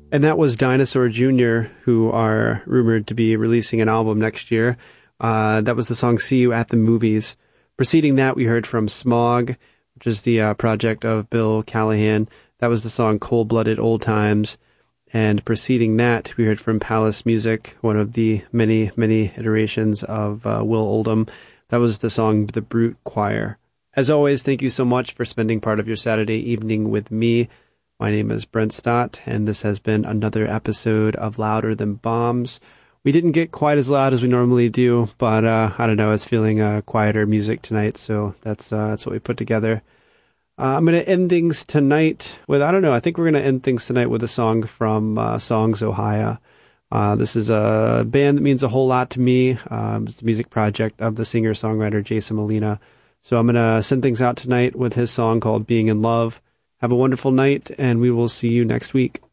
And that was Dinosaur Jr., who are rumored to be releasing an album next year. That was the song See You at the Movies. Preceding that, we heard from Smog, which is the project of Bill Callahan. That was the song Cold-Blooded Old Times. And preceding that, we heard from Palace Music, one of the many, many iterations of Will Oldham. That was the song The Brute Choir. As always, thank you so much for spending part of your Saturday evening with me. My name is Brent Stott, and this has been another episode of Louder Than Bombs. We didn't get quite as loud as we normally do, but I don't know, I was feeling quieter music tonight, so that's what we put together. I'm going to end things tonight with, I think we're going to end things tonight with a song from Songs Ohio. This is a band that means a whole lot to me. It's the music project of the singer-songwriter Jason Molina. So I'm going to send things out tonight with his song called Being in Love. Have a wonderful night, and we will see you next week.